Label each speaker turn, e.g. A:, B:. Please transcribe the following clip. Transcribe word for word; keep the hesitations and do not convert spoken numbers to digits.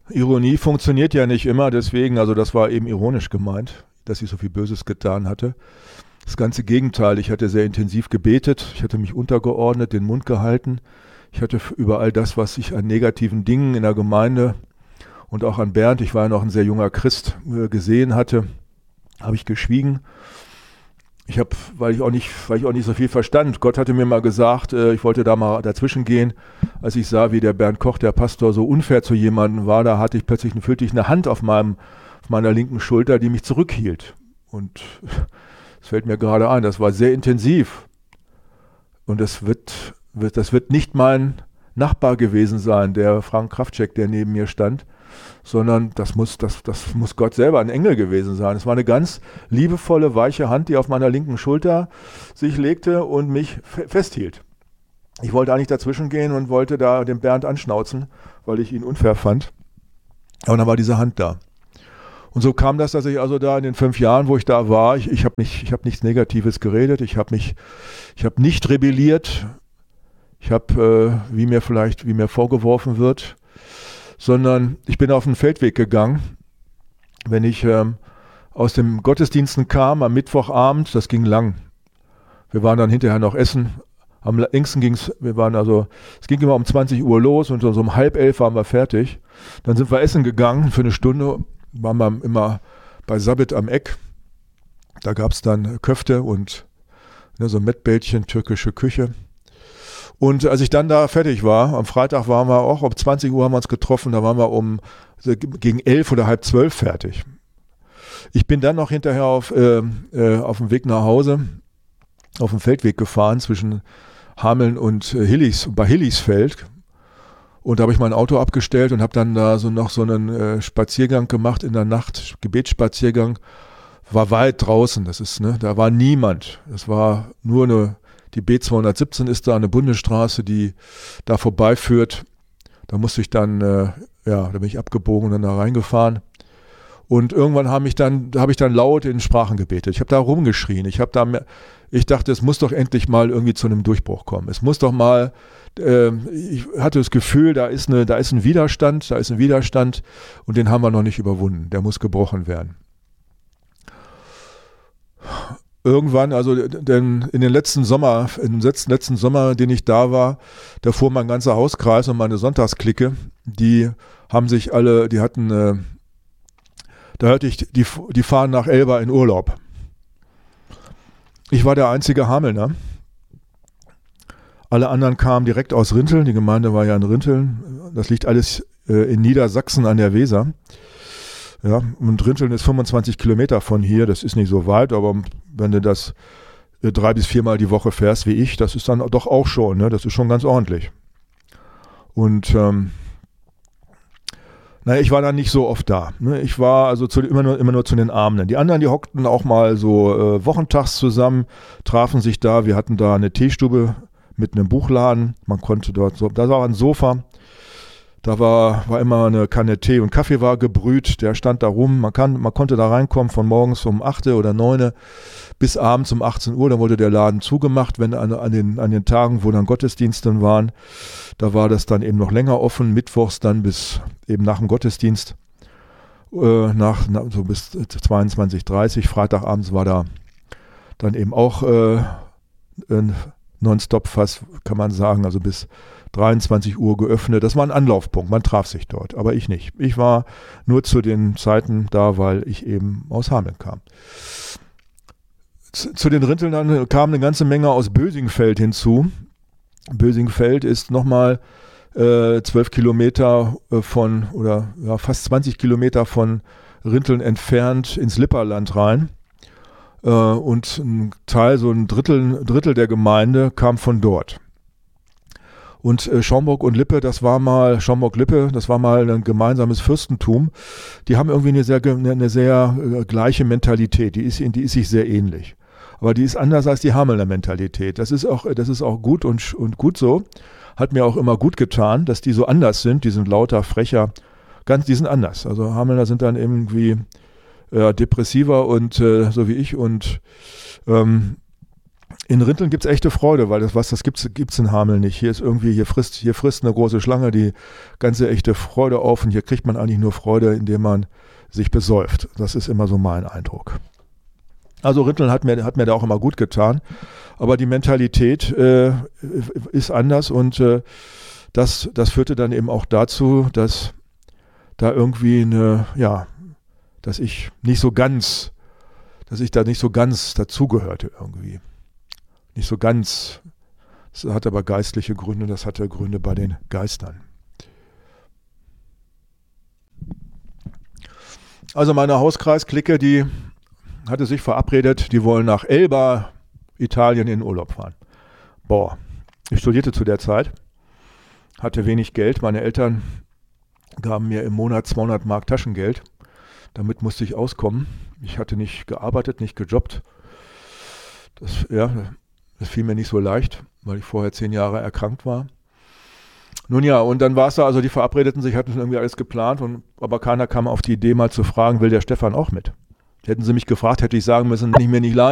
A: Ironie funktioniert ja nicht immer, deswegen, also das war eben ironisch gemeint, dass ich so viel Böses getan hatte. Das ganze Gegenteil, ich hatte sehr intensiv gebetet, ich hatte mich untergeordnet, den Mund gehalten. Ich hatte über all das, was ich an negativen Dingen in der Gemeinde und auch an Bernd, ich war ja noch ein sehr junger Christ, äh, gesehen hatte, habe ich geschwiegen. Ich habe, weil ich auch nicht, weil ich auch nicht so viel verstand. Gott hatte mir mal gesagt, äh, ich wollte da mal dazwischen gehen, als ich sah, wie der Bernd Koch, der Pastor, so unfair zu jemandem war. Da hatte ich plötzlich, fühlte ich eine Hand auf meinem, auf meiner linken Schulter, die mich zurückhielt. Und es fällt mir gerade ein, das war sehr intensiv. Und das wird, wird, das wird nicht mein Nachbar gewesen sein, der Frank Kraftschek, der neben mir stand, sondern das muss, das, das muss Gott selber, ein Engel gewesen sein. Es war eine ganz liebevolle, weiche Hand, die auf meiner linken Schulter sich legte und mich fe- festhielt. Ich wollte eigentlich dazwischen gehen und wollte da den Bernd anschnauzen, weil ich ihn unfair fand. Aber dann war diese Hand da. Und so kam das, dass ich also da in den fünf Jahren, wo ich da war, ich, ich habe nicht, ich hab nichts Negatives geredet, ich habe mich, ich habe nicht rebelliert, ich habe, äh, wie mir vielleicht, wie mir vorgeworfen wird, sondern ich bin auf den Feldweg gegangen. Wenn ich ähm, aus dem Gottesdiensten kam am Mittwochabend, das ging lang. Wir waren dann hinterher noch essen. Am längsten ging es, wir waren also, es ging immer um zwanzig Uhr los und so um halb elf waren wir fertig. Dann sind wir essen gegangen für eine Stunde, waren wir immer bei Sabit am Eck. Da gab es dann Köfte und ne, so Mettbällchen, türkische Küche. Und als ich dann da fertig war, am Freitag waren wir auch, um zwanzig Uhr haben wir uns getroffen, da waren wir um gegen elf oder halb zwölf fertig. Ich bin dann noch hinterher auf, äh, äh, auf dem Weg nach Hause, auf dem Feldweg gefahren zwischen Hameln und äh, Hillis, bei Hillisfeld. Und da habe ich mein Auto abgestellt und habe dann da so noch so einen äh, Spaziergang gemacht in der Nacht, Gebetsspaziergang. War weit draußen, das ist, ne, da war niemand. Das war nur eine Die B zweihundertsiebzehn ist da eine Bundesstraße, die da vorbeiführt. Da musste ich dann, äh, ja, da bin ich abgebogen und dann da reingefahren. Und irgendwann habe ich dann, habe ich dann laut in Sprachen gebetet. Ich habe da rumgeschrien. Ich habe da, ich dachte, es muss doch endlich mal irgendwie zu einem Durchbruch kommen. Es muss doch mal, äh, ich hatte das Gefühl, da ist eine, da ist ein Widerstand, da ist ein Widerstand und den haben wir noch nicht überwunden. Der muss gebrochen werden. Irgendwann, also denn in den letzten Sommer, im letzten, letzten Sommer, den ich da war, da fuhr mein ganzer Hauskreis und meine Sonntagsklicke, die haben sich alle, die hatten, äh, da hörte ich, die, die fahren nach Elba in Urlaub. Ich war der einzige Hamelner. Alle anderen kamen direkt aus Rinteln, die Gemeinde war ja in Rinteln, das liegt alles äh, in Niedersachsen an der Weser. Ja, und Rinteln ist fünfundzwanzig Kilometer von hier, das ist nicht so weit, aber wenn du das äh, drei bis viermal die Woche fährst wie ich, das ist dann doch auch schon, ne? Das ist schon ganz ordentlich. Und ähm, naja, ich war dann nicht so oft da. Ne? Ich war also zu, immer, nur, immer nur zu den Abenden. Die anderen, die hockten auch mal so äh, wochentags zusammen, trafen sich da. Wir hatten da eine Teestube mit einem Buchladen. Man konnte dort, so, da war ein Sofa. Da war, war immer eine Kanne Tee und Kaffee war gebrüht, der stand da rum. Man, kann, man konnte da reinkommen von morgens um acht oder neun bis abends um achtzehn Uhr. Dann wurde der Laden zugemacht, wenn an, an, den, an den Tagen, wo dann Gottesdienste waren. Da war das dann eben noch länger offen, mittwochs dann bis eben nach dem Gottesdienst, äh, nach, nach, so bis zweiundzwanzig Uhr dreißig. Freitagabends war da dann eben auch äh, ein Nonstop fast, kann man sagen, also bis dreiundzwanzig Uhr geöffnet. Das war ein Anlaufpunkt, man traf sich dort, aber ich nicht. Ich war nur zu den Zeiten da, weil ich eben aus Hameln kam. Zu, zu den Rinteln kam eine ganze Menge aus Bösingfeld hinzu. Bösingfeld ist nochmal äh, zwölf Kilometer von, oder ja, fast zwanzig Kilometer von Rinteln entfernt ins Lipperland rein. Äh, und ein Teil, so ein Drittel, Drittel der Gemeinde kam von dort. Und äh, Schaumburg und Lippe, das war mal, Schaumburg-Lippe, das war mal ein gemeinsames Fürstentum. Die haben irgendwie eine sehr, eine sehr äh, gleiche Mentalität, die ist, die ist sich sehr ähnlich. Aber die ist anders als die Hamelner Mentalität. Das ist auch, das ist auch gut und, und gut so. Hat mir auch immer gut getan, dass die so anders sind. Die sind lauter, frecher, ganz, die sind anders. Also Hamelner sind dann irgendwie äh, depressiver und äh, so wie ich und ähm, In Rinteln gibt es echte Freude, weil das was, das gibt es in Hameln nicht. Hier ist irgendwie, hier frisst, hier frisst eine große Schlange die ganze echte Freude auf und hier kriegt man eigentlich nur Freude, indem man sich besäuft. Das ist immer so mein Eindruck. Also Rinteln hat mir, hat mir da auch immer gut getan, aber die Mentalität äh, ist anders und äh, das, das führte dann eben auch dazu, dass da irgendwie eine, ja, dass ich nicht so ganz, dass ich da nicht so ganz dazugehörte irgendwie. Nicht so ganz, das hat aber geistliche Gründe, das hatte Gründe bei den Geistern. Also meine Hauskreisklicke, die hatte sich verabredet, die wollen nach Elba, Italien, in Urlaub fahren. Boah, ich studierte zu der Zeit, hatte wenig Geld, meine Eltern gaben mir im Monat zweihundert Mark Taschengeld, damit musste ich auskommen. Ich hatte nicht gearbeitet, nicht gejobbt. Das, ja, Das fiel mir nicht so leicht, weil ich vorher zehn Jahre erkrankt war. Nun ja, und dann war es da, also die verabredeten sich, hatten schon irgendwie alles geplant, und, aber keiner kam auf die Idee mal zu fragen, will der Stefan auch mit? Hätten sie mich gefragt, hätte ich sagen müssen, kann ich mir nicht leisten.